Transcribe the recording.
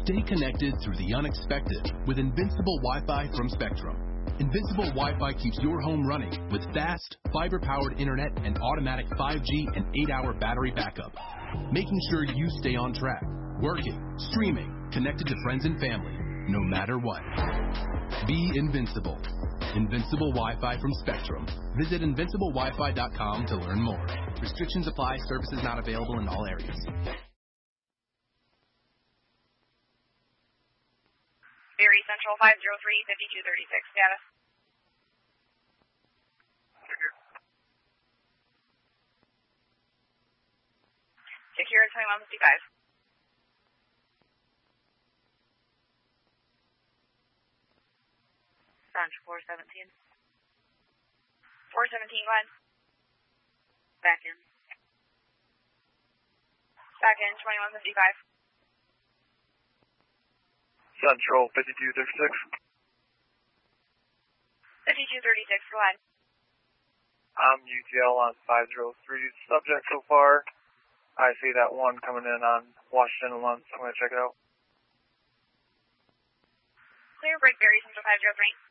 Stay connected through the unexpected with Invincible Wi-Fi from Spectrum. Invincible Wi-Fi keeps your home running with fast, fiber-powered internet and automatic 5G and 8-hour battery backup, making sure you stay on track, working, streaming, connected to friends and family, no matter what. Be invincible. Invincible Wi-Fi from Spectrum. Visit invinciblewifi.com to learn more. Restrictions apply. Services not available in all areas. Erie Central 503-5236 status. Secure 2155. Central 417. 417, go ahead. Back in. Back in, 2155. Central 5236. 5236, go ahead. I'm UTL on 503. Subject so far. I see that one coming in on Washington Alone, so I'm going to check it out. Clear, break Berry Central 503.